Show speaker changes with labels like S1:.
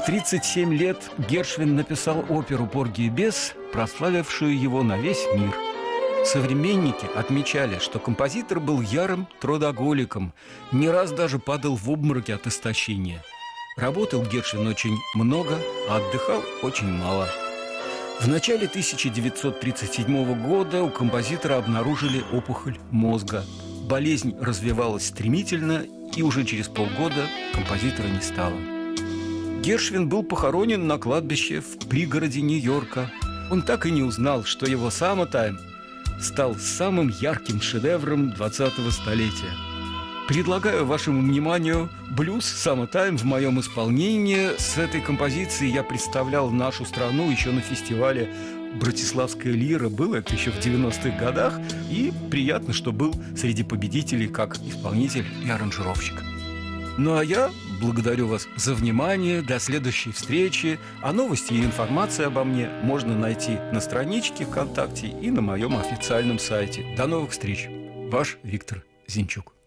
S1: 37 лет Гершвин написал оперу «Поргий и бес», прославившую его на весь мир. Современники отмечали, что композитор был ярым трудоголиком, не раз даже падал в обмороки от истощения. Работал Гершвин очень много, а отдыхал очень мало. В начале 1937 года у композитора обнаружили опухоль мозга. Болезнь развивалась стремительно, и уже через полгода композитора не стало. Гершвин был похоронен на кладбище в пригороде Нью-Йорка. Он так и не узнал, что его «Самотайм» стал самым ярким шедевром 20-го столетия. Предлагаю вашему вниманию блюз «Самотайм» в моем исполнении. С этой композицией я представлял нашу страну еще на фестивале «Братиславская лира». Было это еще в 90-х годах. И приятно, что был среди победителей как исполнитель и аранжировщик. Ну а я благодарю вас за внимание. До следующей встречи. А новости и информацию обо мне можно найти на страничке ВКонтакте и на моем официальном сайте. До новых встреч. Ваш Виктор Зинчук.